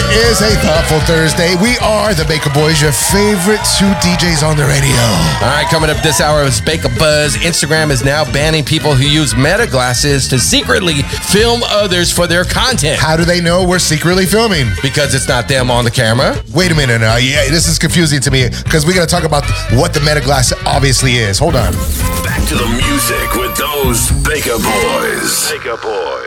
is a Thoughtful Thursday. We are the Baker Boys, your favorite two DJs on the radio. All right, coming up this hour is Baker Buzz. Instagram is now banning people who use Meta glasses to secretly film others for their content. How do they know we're secretly filming? Because it's not them on the camera. Wait a minute now. Yeah, this is confusing to me because we got to talk about what the Meta glass obviously is. Hold on. Back to the music with those Baker Boys. Baker Boys.